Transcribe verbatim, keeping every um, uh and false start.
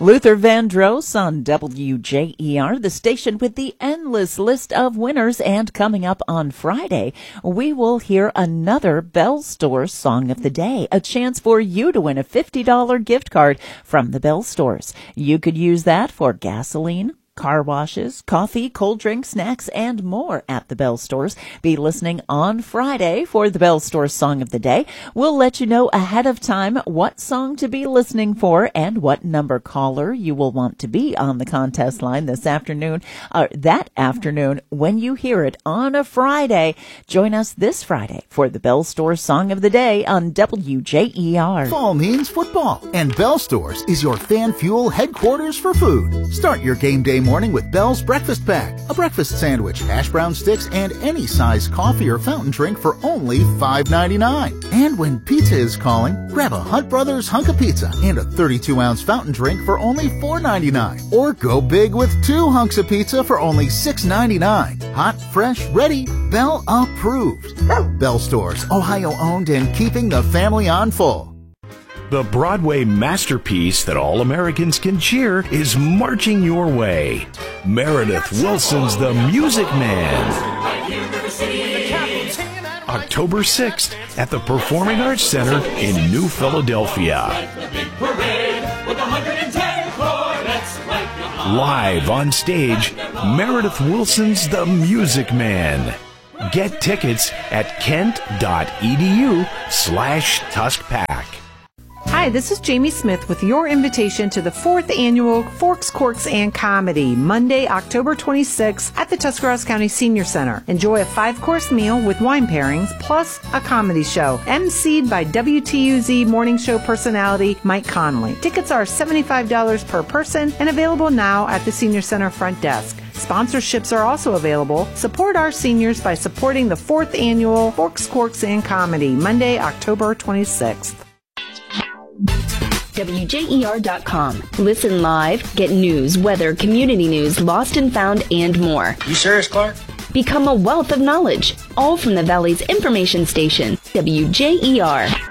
Luther Vandross on W J E R, the station with the endless list of winners. And coming up on Friday, we will hear another Bell Stores Song of the Day, a chance for you to win a fifty dollars gift card from the Bell Stores. You could use that for gasoline, car washes, coffee, cold drinks, snacks, and more at the Bell Stores. Be listening on Friday for the Bell Stores Song of the Day. We'll let you know ahead of time what song to be listening for and what number caller you will want to be on the contest line this afternoon, or that afternoon when you hear it on a Friday. Join us this Friday for the Bell Stores Song of the Day on W J E R. Fall means football, and Bell Stores is your fan fuel headquarters for food. Start your game day morning with Bell's Breakfast Pack, a breakfast sandwich, hash brown sticks, and any size coffee or fountain drink for only five ninety-nine. And when pizza is calling, grab a Hunt Brothers hunk of pizza and a thirty-two ounce fountain drink for only four ninety-nine. Or go big with two hunks of pizza for only six ninety-nine. Hot, fresh, ready, Bell approved. Bell Stores, Ohio owned and keeping the family on full. The Broadway masterpiece that all Americans can cheer is marching your way. Meredith Wilson's The Music Man. October sixth at the Performing Arts Center in New Philadelphia. Live on stage, Meredith Wilson's The Music Man. Get tickets at kent.edu slash tuskpack. Hi, this is Jamie Smith with your invitation to the fourth annual Forks, Corks, and Comedy, Monday, October twenty-sixth at the Tuscarawas County Senior Center. Enjoy a five-course meal with wine pairings, plus a comedy show, emceed by W T U Z morning show personality Mike Conley. Tickets are seventy-five dollars per person and available now at the Senior Center front desk. Sponsorships are also available. Support our seniors by supporting the fourth annual Forks, Corks, and Comedy, Monday, October twenty-sixth. W J E R dot com. Listen live, get news, weather, community news, lost and found, and more. You serious, Clark? Become a wealth of knowledge, all from the Valley's information station, W J E R.